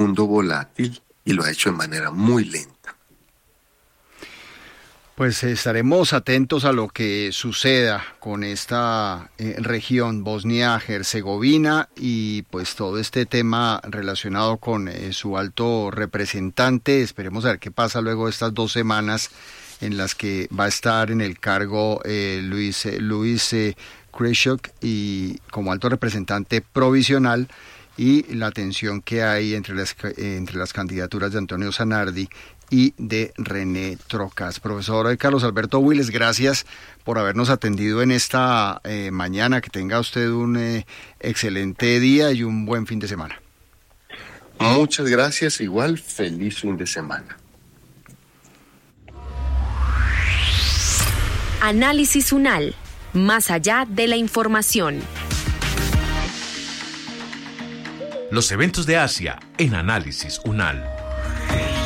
mundo volátil y lo ha hecho de manera muy lenta. Pues estaremos atentos a lo que suceda con esta región, Bosnia-Herzegovina, y pues todo este tema relacionado con su alto representante. Esperemos a ver qué pasa luego de estas 2 semanas en las que va a estar en el cargo Luis Krychok y como alto representante provisional, y la tensión que hay entre las candidaturas de Antonio Zanardi y de René Trocas. Profesor Carlos Alberto Willes, gracias por habernos atendido en esta mañana. Que tenga usted un excelente día y un buen fin de semana. Muchas gracias, igual feliz fin de semana. Análisis UNAL, más allá de la información. Los eventos de Asia en Análisis UNAL.